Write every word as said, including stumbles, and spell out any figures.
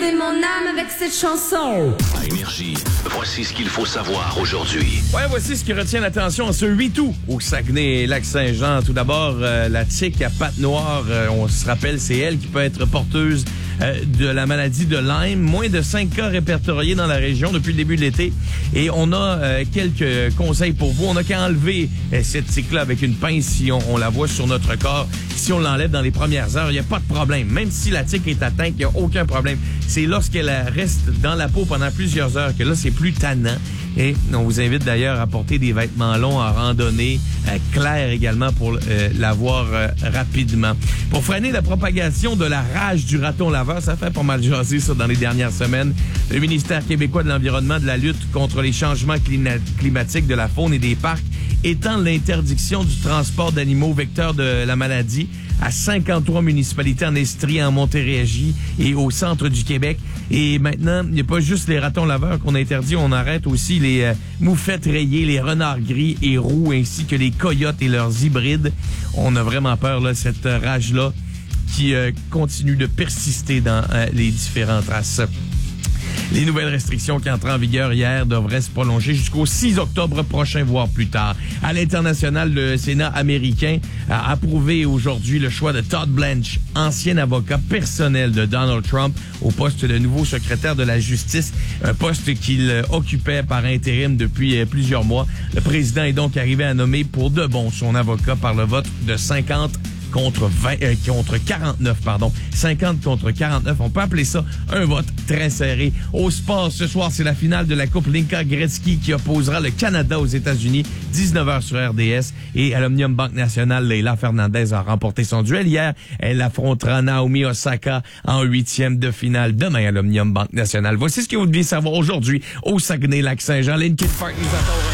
sauver mon âme avec cette chanson. À Énergie, voici ce qu'il faut savoir aujourd'hui. Ouais, voici ce qui retient l'attention en ce huit août au Saguenay-Lac-Saint-Jean. Tout d'abord, euh, la tique à pattes noires, euh, on se rappelle, c'est elle qui peut être porteuse euh, de la maladie de Lyme. Moins de cinq cas répertoriés dans la région depuis le début de l'été. Et on a euh, quelques conseils pour vous. On n'a qu'à enlever euh, cette tique-là avec une pince si on, on la voit sur notre corps. Si on l'enlève dans les premières heures, il n'y a pas de problème. Même si la tique est atteinte, il n'y a aucun problème. C'est lorsqu'elle reste dans la peau pendant plusieurs heures que là, c'est plus tannant. Et on vous invite d'ailleurs à porter des vêtements longs en randonnée, euh, clairs également pour euh, l'avoir euh, rapidement. Pour freiner la propagation de la rage du raton laveur, ça fait pas mal jaser ça dans les dernières semaines. Le ministère québécois de l'Environnement, de la lutte contre les changements clima- climatiques, de la faune et des parcs étend l'interdiction du transport d'animaux vecteurs de la maladie à cinquante-trois municipalités en Estrie, en Montérégie et au centre du Québec. Et maintenant, il n'y a pas juste les ratons laveurs qu'on interdit, on arrête aussi les euh, moufettes rayées, les renards gris et roux, ainsi que les coyotes et leurs hybrides. On a vraiment peur, là, cette rage-là qui euh, continue de persister dans euh, les différentes races. Les nouvelles restrictions qui entrent en vigueur hier devraient se prolonger jusqu'au six octobre prochain, voire plus tard. À l'international, le Sénat américain a approuvé aujourd'hui le choix de Todd Blanche, ancien avocat personnel de Donald Trump, au poste de nouveau secrétaire de la Justice, un poste qu'il occupait par intérim depuis plusieurs mois. Le président est donc arrivé à nommer pour de bon son avocat par le vote de cinquante contre vingt, euh, contre quarante-neuf, pardon. cinquante contre quarante-neuf. On peut appeler ça un vote très serré. Au sport, ce soir, c'est la finale de la Coupe Linka Gretzky qui opposera le Canada aux États-Unis, dix-neuf heures sur R D S. Et à l'Omnium Banque Nationale, Leila Fernandez a remporté son duel hier. Elle affrontera Naomi Osaka en huitième de finale demain à l'Omnium Banque Nationale. Voici ce que vous deviez savoir aujourd'hui au Saguenay-Lac-Saint-Jean. Linkin Park nous attend.